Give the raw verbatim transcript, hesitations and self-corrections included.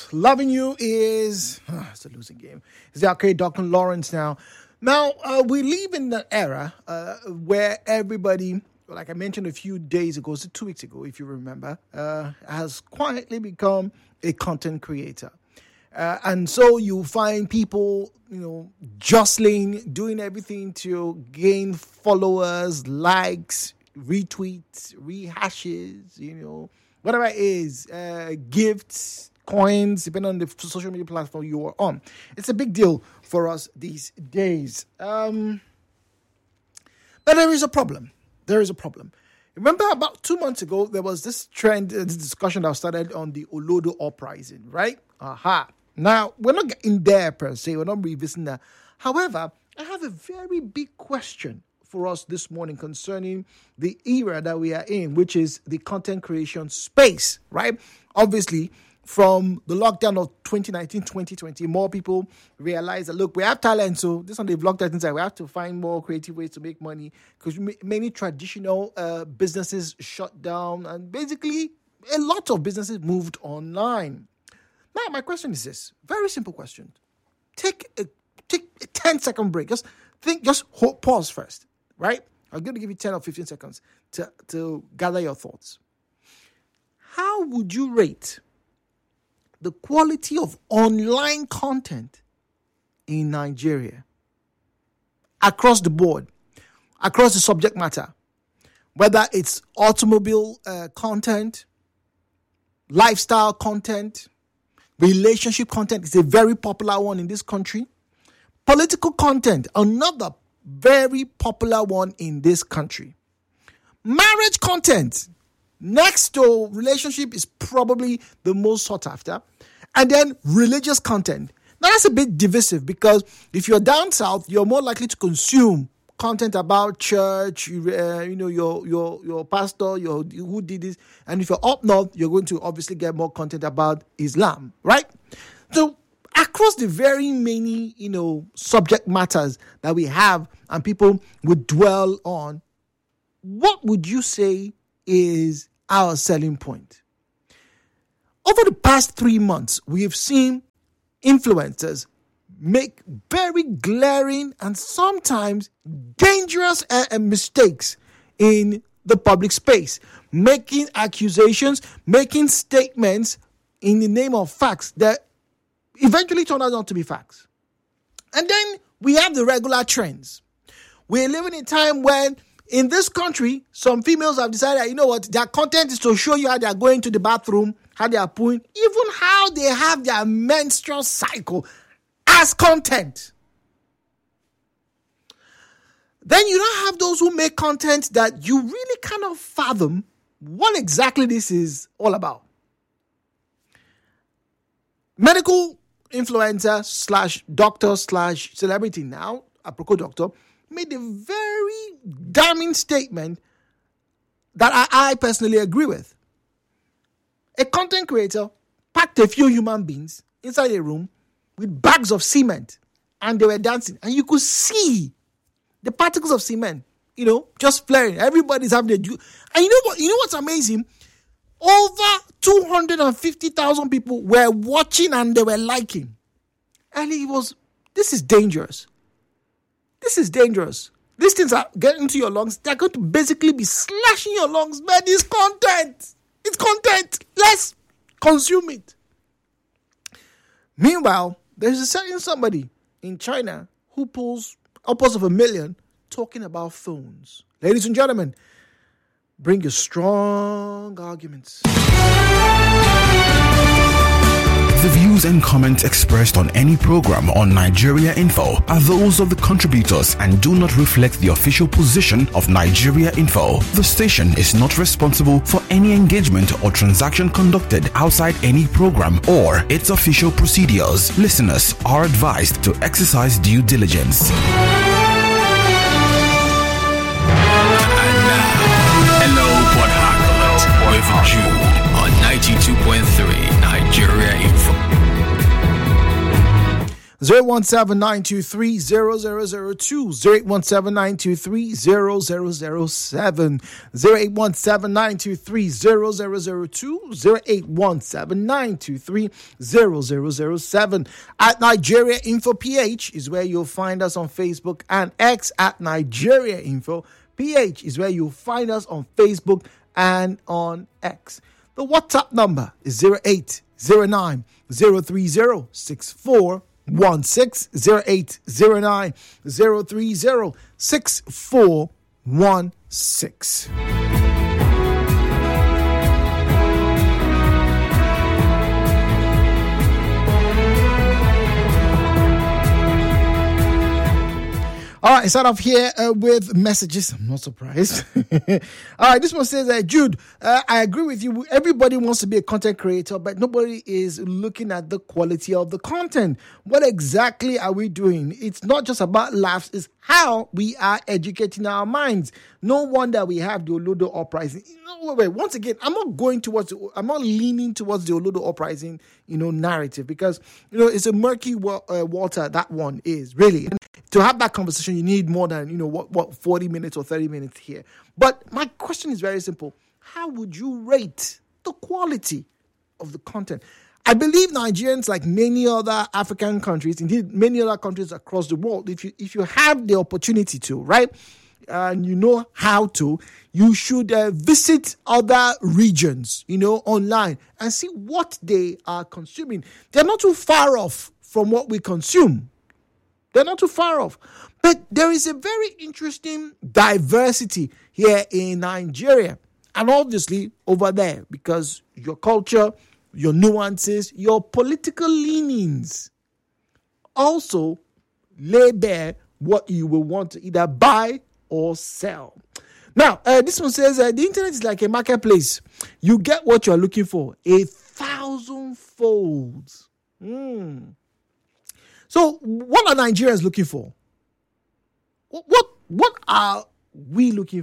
Loving You is oh, it's a losing game. It's the arcade Duncan Lawrence now. Now, uh, we live in an era uh, where everybody, like I mentioned a few days ago, so two weeks ago, if you remember, uh, has quietly become a content creator. Uh, and so you find people, you know, jostling, doing everything to gain followers, likes, retweets, rehashes, you know, whatever it is, uh, gifts, coins, depending on the social media platform you are on. It's a big deal for us these days. Um, but there is a problem. There is a problem. Remember about two months ago, there was this trend, uh, this discussion that started on the Olodo uprising, right? Aha. Now, we're not getting there per se. We're not revisiting that. However, I have a very big question for us this morning concerning the era that we are in, which is the content creation space, right? Obviously, from the lockdown of twenty nineteen, twenty twenty, more people realize that, look, we have talent, so this one they've locked that inside. We have to find more creative ways to make money because many traditional uh, businesses shut down and basically a lot of businesses moved online. Now, my question is this, very simple question. Take a, take a ten second break. Just think, just hold, pause first, right? I'm going to give you ten or fifteen seconds to, to gather your thoughts. How would you rate the quality of online content in Nigeria across the board, across the subject matter, whether it's automobile uh, content, lifestyle content, relationship content is a very popular one in this country, political content, another very popular one in this country, marriage content, next to relationship is probably the most sought after. And then religious content. Now that's a bit divisive because if you're down south, you're more likely to consume content about church, uh, you know, your your your pastor, your who did this. And if you're up north, you're going to obviously get more content about Islam, right? So across the very many, you know, subject matters that we have and people would dwell on, what would you say is our selling point? Over the past three months, we have seen influencers make very glaring and sometimes dangerous uh, mistakes in the public space, making accusations, making statements in the name of facts that eventually turn out not to be facts. And then we have the regular trends. We're living in a time when in this country, some females have decided that, you know what, their content is to show you how they are going to the bathroom, how they are pooing, even how they have their menstrual cycle as content. Then you don't have those who make content that you really cannot fathom what exactly this is all about. Medical influencer slash doctor slash celebrity now, apropos doctor, made a very damning statement that I, I personally agree with. A content creator packed a few human beings inside a room with bags of cement and they were dancing. And you could see the particles of cement, you know, just flaring. Everybody's having a do. And you know what? You know what's amazing? Over two hundred fifty thousand people were watching and they were liking. And it was, this is dangerous. This is dangerous. These things are getting into your lungs. They're going to basically be slashing your lungs. Man, it's content. It's content. Let's consume it. Meanwhile, there's a certain somebody in China who pulls upwards of a million talking about phones. Ladies and gentlemen, bring your strong arguments. The views and comments expressed on any program on Nigeria Info are those of the contributors and do not reflect the official position of Nigeria Info. The station is not responsible for any engagement or transaction conducted outside any program or its official procedures. Listeners are advised to exercise due diligence. Hello, Port Harcourt, with Jude on ninety-two point three Nigeria Info. zero one seven nine two three zero zero zero two, zero eight one seven nine two three zero zero zero seven, zero eight one seven nine two three zero zero zero two, zero eight one seven nine two three zero zero zero seven. At Nigeria Info P H is where you'll find us on Facebook and X. At Nigeria Info P H is where you'll find us on Facebook and on X. The WhatsApp number is zero eight zero nine zero three zero six four one six, zero eight zero nine zero three zero six four one six. All right, start off here uh, with messages. I'm not surprised. All right, this one says, uh, Jude, uh, I agree with you. Everybody wants to be a content creator, but nobody is looking at the quality of the content. What exactly are we doing? It's not just about laughs, it's how we are educating our minds. No wonder we have the Olodo uprising. You know, wait, wait, once again, I'm not going towards, I'm not leaning towards the Olodo uprising, you know, narrative, because, you know, it's a murky wa- uh, water, that one is, really. To have that conversation, you need more than, you know, what, what forty minutes or thirty minutes here. But my question is very simple. How would you rate the quality of the content? I believe Nigerians, like many other African countries, indeed many other countries across the world, if you if you have the opportunity to, right, and you know how to, you should uh, visit other regions, you know, online and see what they are consuming. They're not too far off from what we consume. They're not too far off. But there is a very interesting diversity here in Nigeria. And obviously over there, because your culture, your nuances, your political leanings also lay bare what you will want to either buy or sell. Now, uh, this one says uh, the internet is like a marketplace. You get what you're looking for a thousand folds. Mm. So, what are Nigerians looking for? What what are we looking